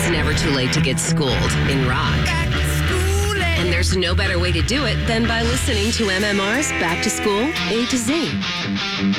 never too late to get schooled in rock. And there's no better way to do it than by listening to MMR's Back to School A to Z.